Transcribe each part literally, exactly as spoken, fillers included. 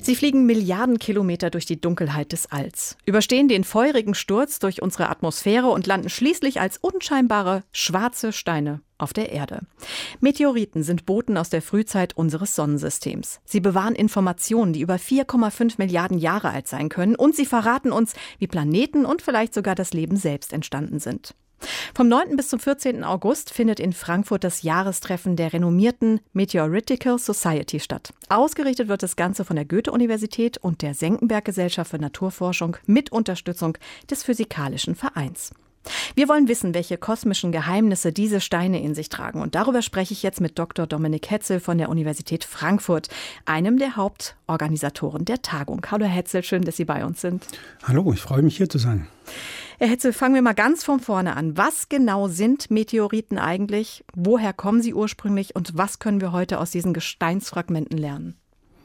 Sie fliegen Milliarden Kilometer durch die Dunkelheit des Alls, überstehen den feurigen Sturz durch unsere Atmosphäre und landen schließlich als unscheinbare schwarze Steine auf der Erde. Meteoriten sind Boten aus der Frühzeit unseres Sonnensystems. Sie bewahren Informationen, die über vier Komma fünf Milliarden Jahre alt sein können, und sie verraten uns, wie Planeten und vielleicht sogar das Leben selbst entstanden sind. Vom neunten bis zum vierzehnten August findet in Frankfurt das Jahrestreffen der renommierten Meteoritical Society statt. Ausgerichtet wird das Ganze von der Goethe-Universität und der Senckenberg-Gesellschaft für Naturforschung mit Unterstützung des Physikalischen Vereins. Wir wollen wissen, welche kosmischen Geheimnisse diese Steine in sich tragen. Und darüber spreche ich jetzt mit Doktor Dominik Hetzel von der Universität Frankfurt, einem der Hauptorganisatoren der Tagung. Hallo Herr Hetzel, schön, dass Sie bei uns sind. Hallo, ich freue mich, hier zu sein. Herr Hetzel, fangen wir mal ganz von vorne an. Was genau sind Meteoriten eigentlich? Woher kommen sie ursprünglich? Und was können wir heute aus diesen Gesteinsfragmenten lernen?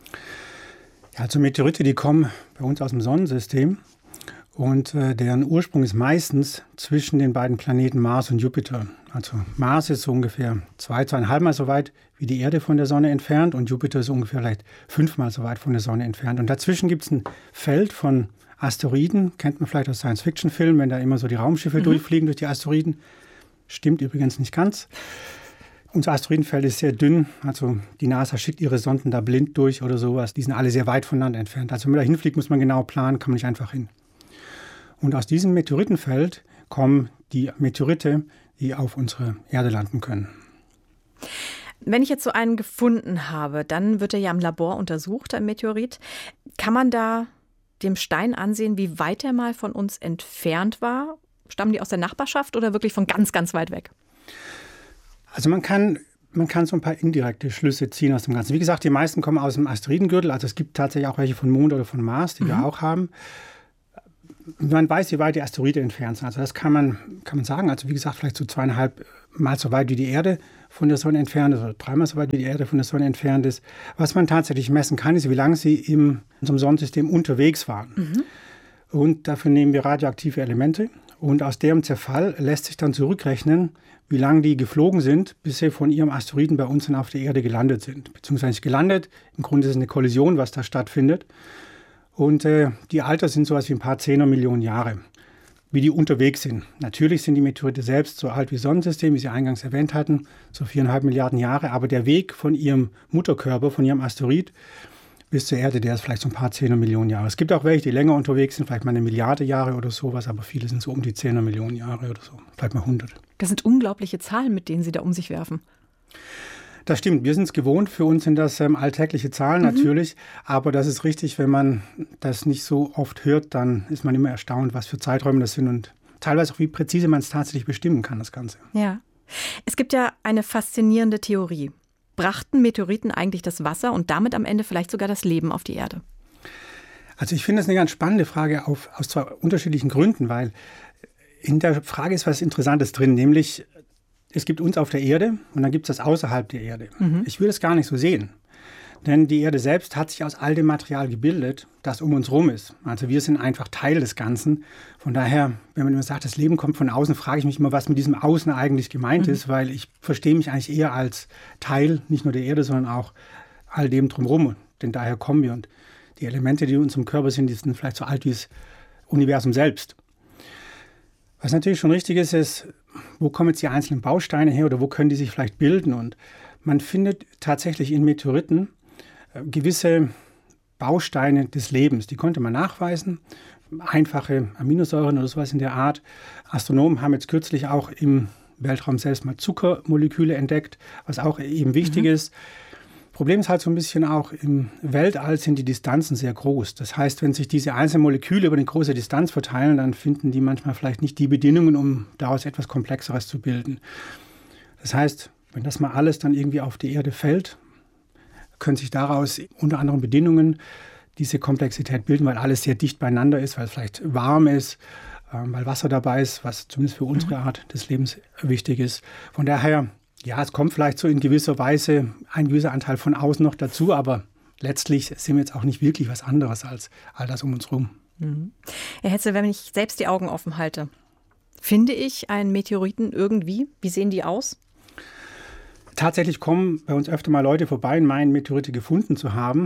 Ja, also Meteorite, die kommen bei uns aus dem Sonnensystem. Und äh, deren Ursprung ist meistens zwischen den beiden Planeten Mars und Jupiter. Also Mars ist so ungefähr zwei, zweieinhalb Mal so weit wie die Erde von der Sonne entfernt und Jupiter ist ungefähr vielleicht fünfmal so weit von der Sonne entfernt. Und dazwischen gibt es ein Feld von Asteroiden, kennt man vielleicht aus Science-Fiction-Filmen, wenn da immer so die Raumschiffe mhm. durchfliegen durch die Asteroiden. Stimmt übrigens nicht ganz. Unser Asteroidenfeld ist sehr dünn, also die NASA schickt ihre Sonden da blind durch oder sowas. Die sind alle sehr weit voneinander entfernt. Also wenn man da hinfliegt, muss man genau planen, kann man nicht einfach hin. Und aus diesem Meteoritenfeld kommen die Meteorite, die auf unsere Erde landen können. Wenn ich jetzt so einen gefunden habe, dann wird er ja im Labor untersucht, ein Meteorit. Kann man da dem Stein ansehen, wie weit er mal von uns entfernt war? Stammen die aus der Nachbarschaft oder wirklich von ganz, ganz weit weg? Also man kann, man kann so ein paar indirekte Schlüsse ziehen aus dem Ganzen. Wie gesagt, die meisten kommen aus dem Asteroidengürtel. Also es gibt tatsächlich auch welche von Mond oder von Mars, die mhm. wir auch haben. Man weiß, wie weit die Asteroide entfernt sind. Also das kann man, kann man sagen. Also wie gesagt, vielleicht so zweieinhalb Mal so weit wie die Erde von der Sonne entfernt ist oder dreimal so weit wie die Erde von der Sonne entfernt ist. Was man tatsächlich messen kann, ist, wie lange sie in unserem Sonnensystem unterwegs waren. Mhm. Und dafür nehmen wir radioaktive Elemente. Und aus deren Zerfall lässt sich dann zurückrechnen, wie lange die geflogen sind, bis sie von ihrem Asteroiden bei uns dann auf der Erde gelandet sind. Beziehungsweise nicht gelandet. Im Grunde ist es eine Kollision, was da stattfindet. Und äh, die Alter sind so etwas wie ein paar Zehner Millionen Jahre, wie die unterwegs sind. Natürlich sind die Meteorite selbst so alt wie das Sonnensystem, wie Sie eingangs erwähnt hatten, so viereinhalb Milliarden Jahre. Aber der Weg von ihrem Mutterkörper, von ihrem Asteroid bis zur Erde, der ist vielleicht so ein paar Zehner Millionen Jahre. Es gibt auch welche, die länger unterwegs sind, vielleicht mal eine Milliarde Jahre oder sowas, aber viele sind so um die Zehner Millionen Jahre oder so, vielleicht mal hundert. Das sind unglaubliche Zahlen, mit denen Sie da um sich werfen. Das stimmt, wir sind es gewohnt, für uns sind das ähm, alltägliche Zahlen mhm. natürlich, aber das ist richtig, wenn man das nicht so oft hört, dann ist man immer erstaunt, was für Zeiträume das sind und teilweise auch, wie präzise man es tatsächlich bestimmen kann, das Ganze. Ja, es gibt ja eine faszinierende Theorie. Brachten Meteoriten eigentlich das Wasser und damit am Ende vielleicht sogar das Leben auf die Erde? Also ich finde das eine ganz spannende Frage auf, aus zwei unterschiedlichen Gründen, weil in der Frage ist was Interessantes drin, nämlich es gibt uns auf der Erde und dann gibt es das außerhalb der Erde. Mhm. Ich würde es gar nicht so sehen. Denn die Erde selbst hat sich aus all dem Material gebildet, das um uns rum ist. Also wir sind einfach Teil des Ganzen. Von daher, wenn man immer sagt, das Leben kommt von außen, frage ich mich immer, was mit diesem Außen eigentlich gemeint mhm. ist, weil ich verstehe mich eigentlich eher als Teil, nicht nur der Erde, sondern auch all dem drumherum. Denn daher kommen wir. Und die Elemente, die in unserem Körper sind, die sind vielleicht so alt wie das Universum selbst. Was natürlich schon richtig ist, ist, wo kommen jetzt die einzelnen Bausteine her oder wo können die sich vielleicht bilden? Und man findet tatsächlich in Meteoriten äh, gewisse Bausteine des Lebens. Die konnte man nachweisen. Einfache Aminosäuren oder sowas in der Art. Astronomen haben jetzt kürzlich auch im Weltraum selbst mal Zuckermoleküle entdeckt, was auch eben wichtig mhm. ist. Problem ist halt so ein bisschen auch, im Weltall sind die Distanzen sehr groß. Das heißt, wenn sich diese einzelnen Moleküle über eine große Distanz verteilen, dann finden die manchmal vielleicht nicht die Bedingungen, um daraus etwas Komplexeres zu bilden. Das heißt, wenn das mal alles dann irgendwie auf die Erde fällt, können sich daraus unter anderen Bedingungen diese Komplexität bilden, weil alles sehr dicht beieinander ist, weil es vielleicht warm ist, weil Wasser dabei ist, was zumindest für unsere Art des Lebens wichtig ist. Von daher, ja, es kommt vielleicht so in gewisser Weise ein gewisser Anteil von außen noch dazu, aber letztlich sind wir jetzt auch nicht wirklich was anderes als all das um uns herum. Mhm. Herr Hetzel, wenn ich selbst die Augen offen halte, finde ich einen Meteoriten irgendwie? Wie sehen die aus? Tatsächlich kommen bei uns öfter mal Leute vorbei und meinen, Meteorite gefunden zu haben.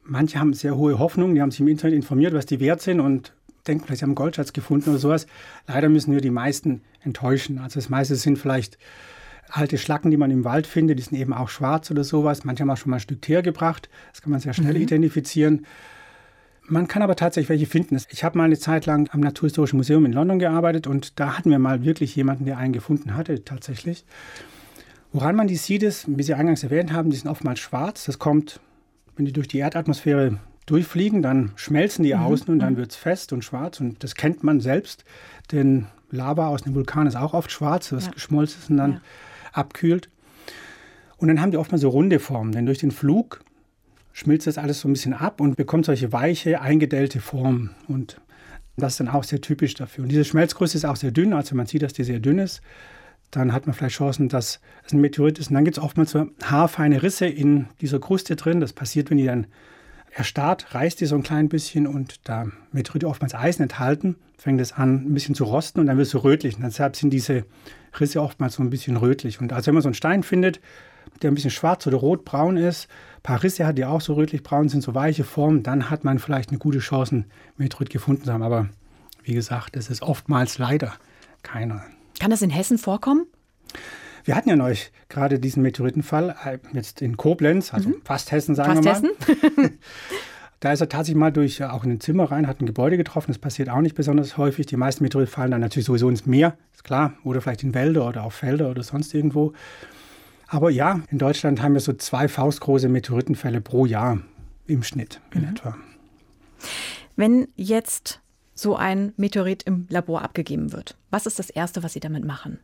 Manche haben sehr hohe Hoffnungen, die haben sich im Internet informiert, was die wert sind und denken vielleicht, sie haben einen Goldschatz gefunden oder sowas. Leider müssen wir die meisten enttäuschen. Also das meiste sind vielleicht alte Schlacken, die man im Wald findet, die sind eben auch schwarz oder sowas. Manche haben auch schon mal ein Stück Teer gebracht. Das kann man sehr schnell mhm. identifizieren. Man kann aber tatsächlich welche finden. Ich habe mal eine Zeit lang am Naturhistorischen Museum in London gearbeitet und da hatten wir mal wirklich jemanden, der einen gefunden hatte, tatsächlich. Woran man die sieht, ist, wie Sie eingangs erwähnt haben, die sind oftmals schwarz. Das kommt, wenn die durch die Erdatmosphäre durchfliegen, dann schmelzen die mhm. außen und dann wird es fest und schwarz. Und das kennt man selbst, denn Lava aus einem Vulkan ist auch oft schwarz, was ja. geschmolzen ist und dann ja. abkühlt. Und dann haben die oftmals so runde Formen, denn durch den Flug schmilzt das alles so ein bisschen ab und bekommt solche weiche, eingedellte Formen. Und das ist dann auch sehr typisch dafür. Und diese Schmelzgröße ist auch sehr dünn, also man sieht, dass die sehr dünn ist. Dann hat man vielleicht Chancen, dass es ein Meteorit ist. Und dann gibt es oftmals so haarfeine Risse in dieser Kruste drin. Das passiert, wenn die dann erstarrt, reißt die so ein klein bisschen und da Meteorite oftmals Eisen enthalten, fängt es an, ein bisschen zu rosten und dann wird es so rötlich. Und deshalb sind diese Risse oftmals so ein bisschen rötlich. Und also wenn man so einen Stein findet, der ein bisschen schwarz oder rotbraun ist, ein paar Risse hat, die auch so rötlich-braun sind, so weiche Formen, dann hat man vielleicht eine gute Chance, einen Meteorit gefunden zu haben. Aber wie gesagt, das ist oftmals leider keiner. Kann das in Hessen vorkommen? Wir hatten ja neulich gerade diesen Meteoritenfall, jetzt in Koblenz, also mhm. fast Hessen, sagen fast wir mal. Hessen? Da ist er tatsächlich mal durch auch in ein Zimmer rein, hat ein Gebäude getroffen. Das passiert auch nicht besonders häufig. Die meisten Meteoriten fallen dann natürlich sowieso ins Meer, ist klar, oder vielleicht in Wälder oder auf Felder oder sonst irgendwo. Aber ja, in Deutschland haben wir so zwei faustgroße Meteoritenfälle pro Jahr im Schnitt in mhm. etwa. Wenn jetzt so ein Meteorit im Labor abgegeben wird, was ist das Erste, was Sie damit machen?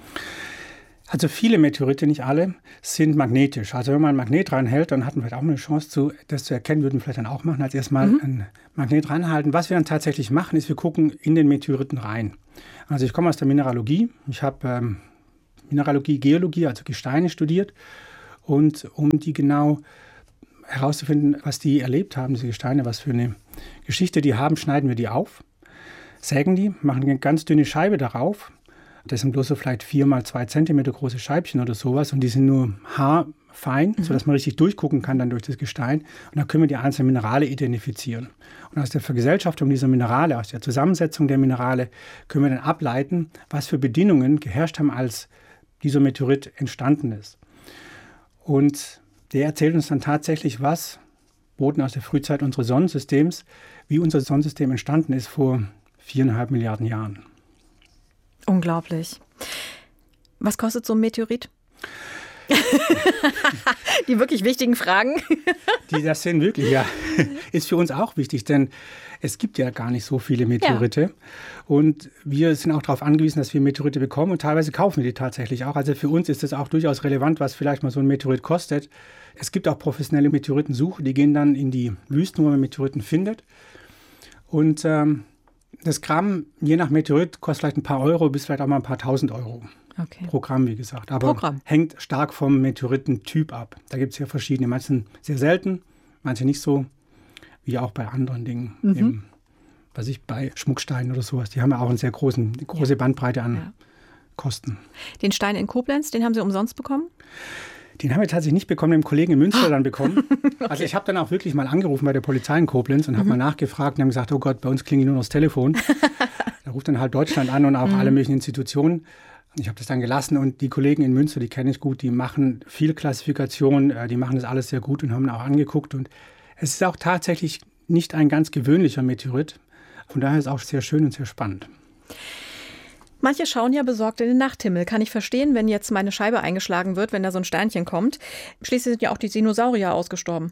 Also viele Meteorite, nicht alle, sind magnetisch. Also wenn man ein Magnet reinhält, dann hat man vielleicht auch eine Chance, zu, das zu erkennen, würden wir vielleicht dann auch machen, als erstmal mhm. ein Magnet reinhalten. Was wir dann tatsächlich machen, ist, wir gucken in den Meteoriten rein. Also ich komme aus der Mineralogie. Ich habe ähm, Mineralogie, Geologie, also Gesteine studiert. Und um die genau herauszufinden, was die erlebt haben, diese Gesteine, was für eine Geschichte die haben, schneiden wir die auf, sägen die, machen eine ganz dünne Scheibe darauf. Das sind bloß so vielleicht vier mal zwei Zentimeter große Scheibchen oder sowas und die sind nur haarfein, mhm. sodass man richtig durchgucken kann dann durch das Gestein. Und dann können wir die einzelnen Minerale identifizieren. Und aus der Vergesellschaftung dieser Minerale, aus der Zusammensetzung der Minerale, können wir dann ableiten, was für Bedingungen geherrscht haben, als dieser Meteorit entstanden ist. Und der erzählt uns dann tatsächlich was, Boten aus der Frühzeit unseres Sonnensystems, wie unser Sonnensystem entstanden ist vor viereinhalb Milliarden Jahren. Unglaublich. Was kostet so ein Meteorit? Die wirklich wichtigen Fragen. Die, das sind wirklich, ja, ist für uns auch wichtig, denn es gibt ja gar nicht so viele Meteorite. Ja. Und wir sind auch darauf angewiesen, dass wir Meteorite bekommen und teilweise kaufen wir die tatsächlich auch. Also für uns ist es auch durchaus relevant, was vielleicht mal so ein Meteorit kostet. Es gibt auch professionelle Meteoritensuche, die gehen dann in die Wüsten, wo man Meteoriten findet. Und ähm, das Gramm, je nach Meteorit, kostet vielleicht ein paar Euro bis vielleicht auch mal ein paar tausend Euro. Okay. Pro Gramm, wie gesagt. Aber Programm. Hängt stark vom Meteoritentyp ab. Da gibt es ja verschiedene. Manche sind sehr selten, manche nicht so, wie auch bei anderen Dingen. Mhm. Eben, was ich bei Schmucksteinen oder sowas. Die haben ja auch eine sehr großen, große ja. Bandbreite an ja. Kosten. Den Stein in Koblenz, den haben Sie umsonst bekommen? Den haben wir tatsächlich nicht bekommen, den Kollegen in Münster dann bekommen. Okay. Also ich habe dann auch wirklich mal angerufen bei der Polizei in Koblenz und mhm. habe mal nachgefragt und haben gesagt, oh Gott, bei uns klingelt nur noch das Telefon. Da ruft dann halt Deutschland an und auch mhm. alle möglichen Institutionen. Ich habe das dann gelassen und die Kollegen in Münster, die kenne ich gut, die machen viel Klassifikation, die machen das alles sehr gut und haben auch angeguckt. Und es ist auch tatsächlich nicht ein ganz gewöhnlicher Meteorit. Von daher ist es auch sehr schön und sehr spannend. Manche schauen ja besorgt in den Nachthimmel. Kann ich verstehen, wenn jetzt meine Scheibe eingeschlagen wird, wenn da so ein Sternchen kommt. Schließlich sind ja auch die Dinosaurier ausgestorben.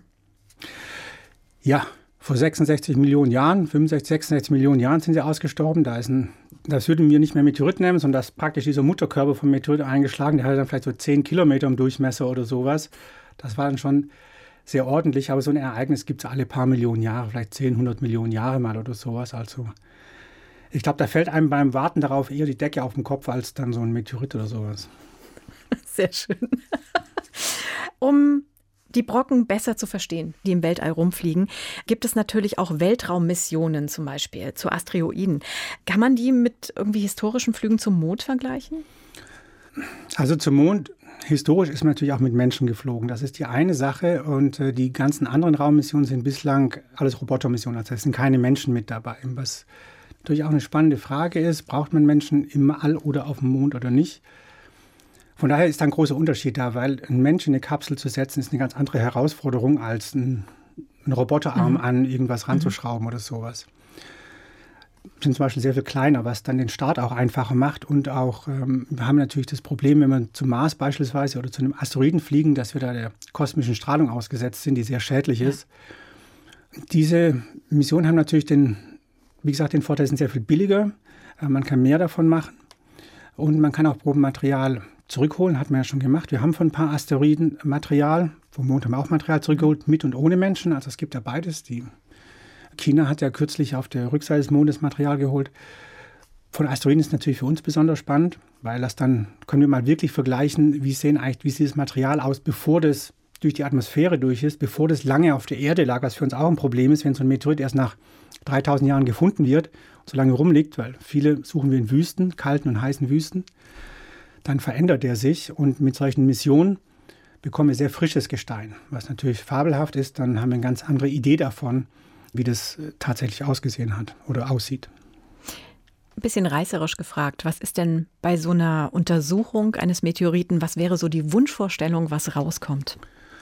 Ja, vor sechsundsechzig Millionen Jahren, fünfundsechzig, sechsundsechzig Millionen Jahren sind sie ausgestorben. Da ist ein, das würden wir nicht mehr Meteorit nennen, sondern das ist praktisch dieser Mutterkörper vom Meteorit eingeschlagen. Der hatte dann vielleicht so zehn Kilometer im Durchmesser oder sowas. Das war dann schon sehr ordentlich. Aber so ein Ereignis gibt es alle paar Millionen Jahre, vielleicht zehn, hundert Millionen Jahre mal oder sowas. Also ich glaube, da fällt einem beim Warten darauf eher die Decke auf den Kopf, als dann so ein Meteorit oder sowas. Sehr schön. Um die Brocken besser zu verstehen, die im Weltall rumfliegen, gibt es natürlich auch Weltraummissionen zum Beispiel zu Asteroiden. Kann man die mit irgendwie historischen Flügen zum Mond vergleichen? Also zum Mond Historisch ist man natürlich auch mit Menschen geflogen. Das ist die eine Sache. Und äh, die ganzen anderen Raummissionen sind bislang alles Robotermissionen. Also es sind keine Menschen mit dabei. Was natürlich auch eine spannende Frage ist, braucht man Menschen im All oder auf dem Mond oder nicht? Von daher ist da ein großer Unterschied da, weil ein Mensch in eine Kapsel zu setzen, ist eine ganz andere Herausforderung, als ein, ein Roboterarm mhm. an irgendwas ranzuschrauben mhm. oder sowas. Sind zum Beispiel sehr viel kleiner, was dann den Start auch einfacher macht. Und auch, ähm, wir haben natürlich das Problem, wenn wir zum Mars beispielsweise oder zu einem Asteroiden fliegen, dass wir da der kosmischen Strahlung ausgesetzt sind, die sehr schädlich ja. ist. Diese Missionen haben natürlich den, wie gesagt, den Vorteil, sind sehr viel billiger. Äh, man kann mehr davon machen. Und man kann auch Probenmaterial zurückholen, hat man ja schon gemacht. Wir haben von ein paar Asteroiden Material, vom Mond haben wir auch Material zurückgeholt, mit und ohne Menschen. Also es gibt ja beides. Die China hat ja kürzlich auf der Rückseite des Mondes Material geholt. Von Asteroiden ist natürlich für uns besonders spannend, weil das dann, können wir mal wirklich vergleichen, wie sehen eigentlich, wie sieht das Material aus, bevor das durch die Atmosphäre durch ist, bevor das lange auf der Erde lag, was für uns auch ein Problem ist, wenn so ein Meteorit erst nach dreitausend Jahren gefunden wird und so lange rumliegt, weil viele suchen wir in Wüsten, kalten und heißen Wüsten, dann verändert er sich und mit solchen Missionen bekommen wir sehr frisches Gestein, was natürlich fabelhaft ist, dann haben wir eine ganz andere Idee davon, wie das tatsächlich ausgesehen hat oder aussieht. Ein bisschen reißerisch gefragt, was ist denn bei so einer Untersuchung eines Meteoriten, was wäre so die Wunschvorstellung, was rauskommt?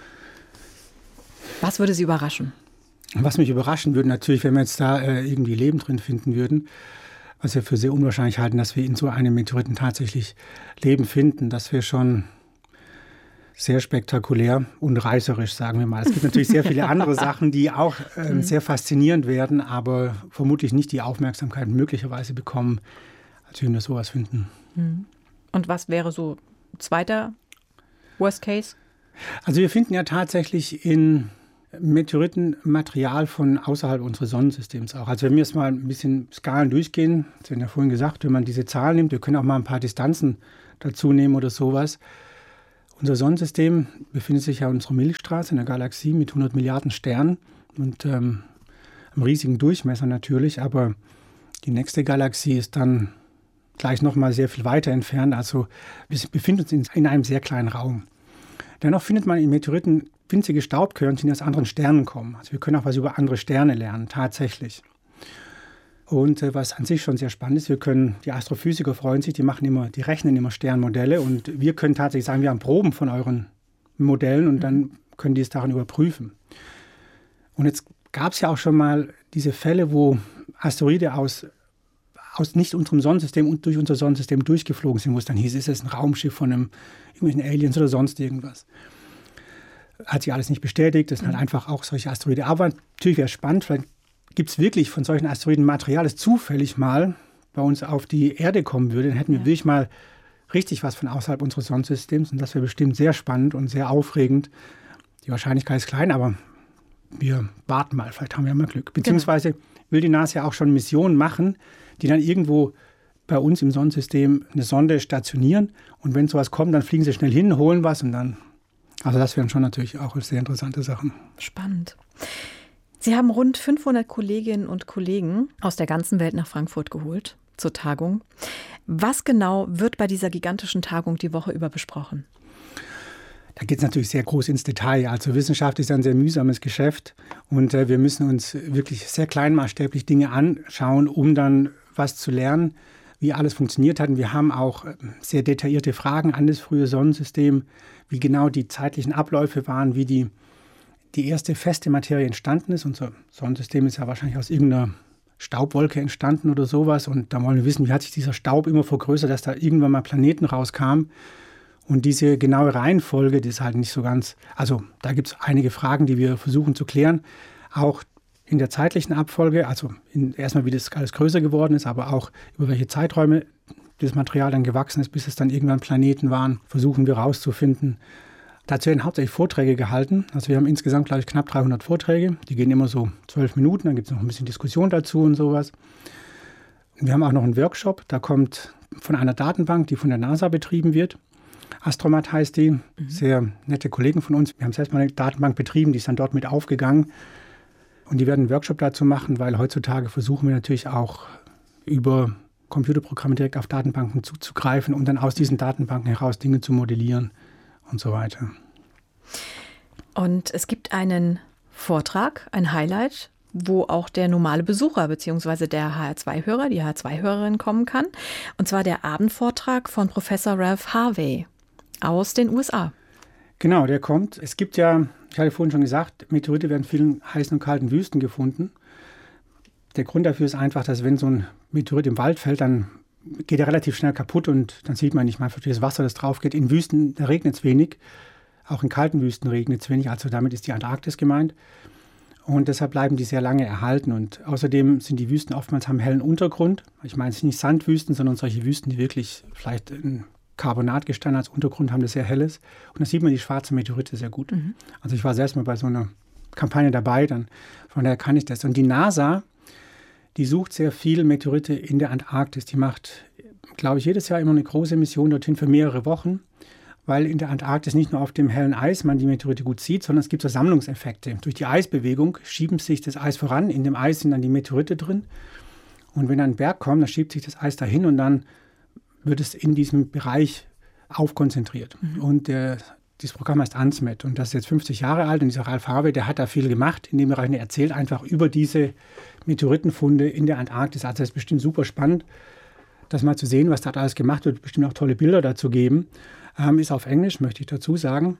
Was würde Sie überraschen? Was mich überraschen würde natürlich, wenn wir jetzt da äh, irgendwie Leben drin finden würden, was wir für sehr unwahrscheinlich halten, dass wir in so einem Meteoriten tatsächlich Leben finden. Das wäre schon sehr spektakulär und reißerisch, sagen wir mal. Es gibt natürlich sehr viele andere Sachen, die auch äh, sehr faszinierend werden, aber vermutlich nicht die Aufmerksamkeit möglicherweise bekommen, als wir nur sowas finden. Und was wäre so zweiter Worst Case? Also wir finden ja tatsächlich in Meteoriten Material von außerhalb unseres Sonnensystems auch. Also wenn wir jetzt mal ein bisschen Skalen durchgehen, Sie haben ja vorhin gesagt, wenn man diese Zahlen nimmt, wir können auch mal ein paar Distanzen dazu nehmen oder sowas. Unser Sonnensystem befindet sich ja in unserer Milchstraße, in der Galaxie mit hundert Milliarden Sternen und ähm, einem riesigen Durchmesser natürlich. Aber die nächste Galaxie ist dann gleich noch mal sehr viel weiter entfernt. Also wir befinden uns in, in einem sehr kleinen Raum. Dennoch findet man in Meteoriten winzige Staubkörnchen, die aus anderen Sternen kommen. Also wir können auch was über andere Sterne lernen, tatsächlich. Und äh, was an sich schon sehr spannend ist, wir können, die Astrophysiker freuen sich, die machen immer, die rechnen immer Sternmodelle und wir können tatsächlich sagen, wir haben Proben von euren Modellen und dann können die es daran überprüfen. Und jetzt gab es ja auch schon mal diese Fälle, wo Asteroide aus, aus nicht unserem Sonnensystem und durch unser Sonnensystem durchgeflogen sind, wo es dann hieß, ist es ein Raumschiff von einem, irgendwelchen Aliens oder sonst irgendwas. Hat sich alles nicht bestätigt, das sind halt einfach auch solche Asteroide. Aber natürlich wäre es spannend, vielleicht gibt es wirklich von solchen Asteroiden Material, das zufällig mal bei uns auf die Erde kommen würde, dann hätten wir ja. wirklich mal richtig was von außerhalb unseres Sonnensystems und das wäre bestimmt sehr spannend und sehr aufregend. Die Wahrscheinlichkeit ist klein, aber wir warten mal, vielleicht haben wir mal Glück. Beziehungsweise genau. will die NASA ja auch schon Missionen machen, die dann irgendwo bei uns im Sonnensystem eine Sonde stationieren und wenn sowas kommt, dann fliegen sie schnell hin, holen was und dann, also das wären schon natürlich auch sehr interessante Sachen. Spannend. Sie haben rund fünfhundert Kolleginnen und Kollegen aus der ganzen Welt nach Frankfurt geholt zur Tagung. Was genau wird bei dieser gigantischen Tagung die Woche über besprochen? Da geht es natürlich sehr groß ins Detail. Also Wissenschaft ist ein sehr mühsames Geschäft und äh, wir müssen uns wirklich sehr kleinmaßstäblich Dinge anschauen, um dann was zu lernen, wie alles funktioniert hat. Und wir haben auch sehr detaillierte Fragen an das frühe Sonnensystem, wie genau die zeitlichen Abläufe waren, wie die die erste feste Materie entstanden ist. Unser Sonnensystem ist ja wahrscheinlich aus irgendeiner Staubwolke entstanden oder sowas. Und da wollen wir wissen, wie hat sich dieser Staub immer vergrößert, dass da irgendwann mal Planeten rauskamen. Und diese genaue Reihenfolge, die ist halt nicht so ganz, also da gibt es einige Fragen, die wir versuchen zu klären. Auch in der zeitlichen Abfolge, also in, erstmal, wie das alles größer geworden ist, aber auch über welche Zeiträume das Material dann gewachsen ist, bis es dann irgendwann Planeten waren, versuchen wir rauszufinden. Dazu werden hauptsächlich Vorträge gehalten. Also wir haben insgesamt, glaube ich, knapp dreihundert Vorträge. Die gehen immer so zwölf Minuten, dann gibt es noch ein bisschen Diskussion dazu und sowas. Wir haben auch noch einen Workshop, da kommt von einer Datenbank, die von der NASA betrieben wird. Astromat heißt die, mhm. sehr nette Kollegen von uns. Wir haben selbst mal eine Datenbank betrieben, die ist dann dort mit aufgegangen. Und die werden einen Workshop dazu machen, weil heutzutage versuchen wir natürlich auch über Computerprogramme direkt auf Datenbanken zuzugreifen und dann aus diesen Datenbanken heraus Dinge zu modellieren und so weiter. Und es gibt einen Vortrag, ein Highlight, wo auch der normale Besucher bzw. der H R zwei Hörer, die H R zwei Hörerin kommen kann. Und zwar der Abendvortrag von Professor Ralph Harvey aus den U S A. Genau, der kommt. Es gibt ja, ich hatte vorhin schon gesagt, Meteorite werden in vielen heißen und kalten Wüsten gefunden. Der Grund dafür ist einfach, dass wenn so ein Meteorit im Wald fällt, dann geht er relativ schnell kaputt und dann sieht man nicht mal das Wasser, das drauf geht. In Wüsten, da regnet es wenig. Auch in kalten Wüsten regnet es wenig. Also damit ist die Antarktis gemeint. Und deshalb bleiben die sehr lange erhalten. Und außerdem sind die Wüsten oftmals haben hellen Untergrund. Ich meine, es sind nicht Sandwüsten, sondern solche Wüsten, die wirklich vielleicht ein Carbonatgestein als Untergrund haben, das sehr hell ist. Und da sieht man die schwarzen Meteorite sehr gut. Mhm. Also ich war selbst mal bei so einer Kampagne dabei, dann von daher kann ich das. Und die NASA, die sucht sehr viel Meteorite in der Antarktis. Die macht, glaube ich, jedes Jahr immer eine große Mission dorthin für mehrere Wochen, weil in der Antarktis nicht nur auf dem hellen Eis man die Meteorite gut sieht, sondern es gibt so Sammlungseffekte. Durch die Eisbewegung schiebt sich das Eis voran, in dem Eis sind dann die Meteorite drin. Und wenn ein Berg kommt, dann schiebt sich das Eis dahin und dann wird es in diesem Bereich aufkonzentriert. Mhm. Und der, dieses Programm heißt ANSMET und das ist jetzt fünfzig Jahre alt und dieser Ralph Harvey, der hat da viel gemacht in dem Bereich und er erzählt einfach über diese Meteoritenfunde in der Antarktis. Also das ist bestimmt super spannend, das mal zu sehen, was da alles gemacht wird. Bestimmt auch tolle Bilder dazu geben. Ähm, ist auf Englisch, möchte ich dazu sagen.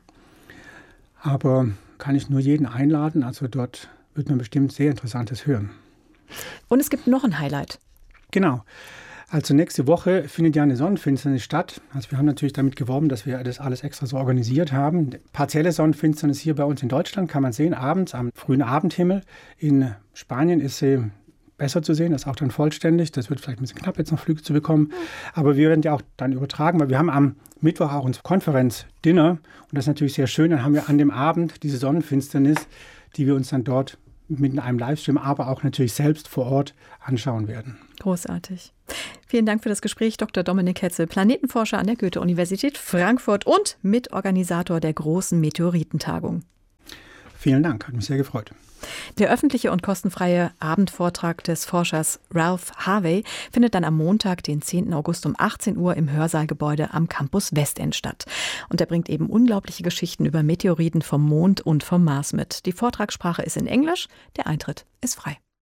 Aber kann ich nur jeden einladen. Also dort wird man bestimmt sehr Interessantes hören. Und es gibt noch ein Highlight. Genau. Also nächste Woche findet ja eine Sonnenfinsternis statt. Also wir haben natürlich damit geworben, dass wir das alles extra so organisiert haben. Partielle Sonnenfinsternis hier bei uns in Deutschland kann man sehen, abends am frühen Abendhimmel. In Spanien ist sie besser zu sehen, das ist auch dann vollständig. Das wird vielleicht ein bisschen knapp, jetzt noch Flüge zu bekommen. Aber wir werden ja auch dann übertragen, weil wir haben am Mittwoch auch uns Konferenz-Dinner. Und das ist natürlich sehr schön. Dann haben wir an dem Abend diese Sonnenfinsternis, die wir uns dann dort mit einem Livestream, aber auch natürlich selbst vor Ort anschauen werden. Großartig. Vielen Dank für das Gespräch, Doktor Dominik Hetzel, Planetenforscher an der Goethe-Universität Frankfurt und Mitorganisator der großen Meteoritentagung. Vielen Dank, hat mich sehr gefreut. Der öffentliche und kostenfreie Abendvortrag des Forschers Ralph Harvey findet dann am Montag, den zehnten August um achtzehn Uhr im Hörsaalgebäude am Campus Westend statt. Und er bringt eben unglaubliche Geschichten über Meteoriten vom Mond und vom Mars mit. Die Vortragssprache ist in Englisch, der Eintritt ist frei.